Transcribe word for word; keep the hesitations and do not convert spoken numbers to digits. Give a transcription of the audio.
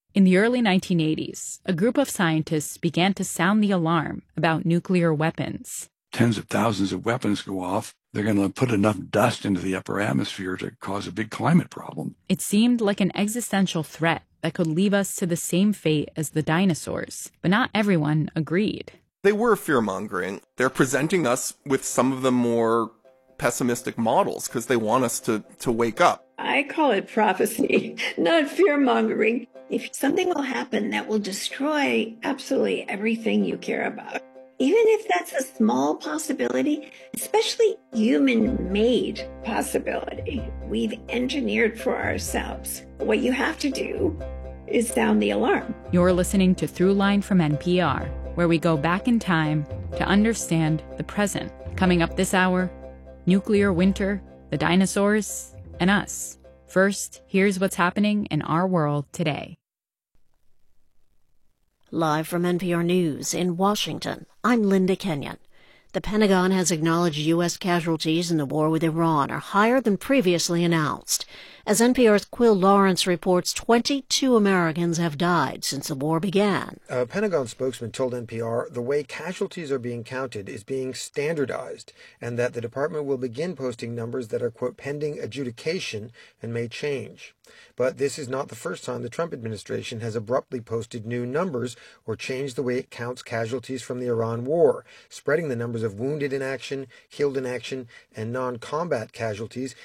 In the early nineteen eighties, a group of scientists began to sound the alarm about nuclear weapons. Tens of thousands of weapons go off. They're going to put enough dust into the upper atmosphere to cause a big climate problem. It seemed like an existential threat that could leave us to the same fate as the dinosaurs, but not everyone agreed. They were fear-mongering. They're presenting us with some of the more pessimistic models because they want us to, to wake up. I call it prophecy, not fear-mongering. If something will happen that will destroy absolutely everything you care about, even if that's a small possibility, especially human-made possibility, we've engineered for ourselves. What you have to do is sound the alarm. You're listening to Throughline from N P R, where we go back in time to understand the present. Coming up this hour, nuclear winter, the dinosaurs, and us. First, here's what's happening in our world today. Live from N P R News in Washington, I'm Linda Kenyon. The Pentagon has acknowledged U S casualties in the war with Iran are higher than previously announced. As N P R's Quill Lawrence reports, twenty-two Americans have died since the war began. A Pentagon spokesman told N P R the way casualties are being counted is being standardized and that the department will begin posting numbers that are, quote, pending adjudication and may change. But this is not the first time the Trump administration has abruptly posted new numbers or changed the way it counts casualties from the Iran war, spreading the numbers of wounded in action, killed in action, and non-combat casualties